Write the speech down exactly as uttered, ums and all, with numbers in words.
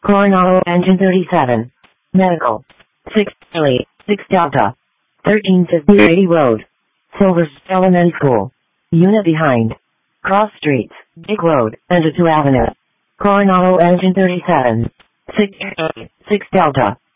Coronado Engine thirty-seven. Medical. six Charlie, six Delta. thirteen fifty eighty Road. Silver's Elementary School. Unit behind. Cross Streets, Big Road, and two Avenue. Coronado Engine thirty-seven. six Charlie, six Delta.